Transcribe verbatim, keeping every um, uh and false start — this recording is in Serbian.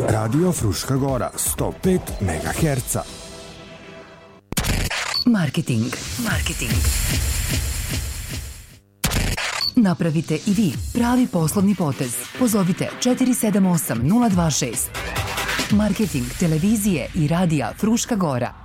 Radio Fruška Gora, sto pet megaherca. Marketing. Marketing. Napravite i vi pravi poslovni potez. Pozovite četiri sedam osam nula dva šest. Marketing televizije i radija Fruška Gora.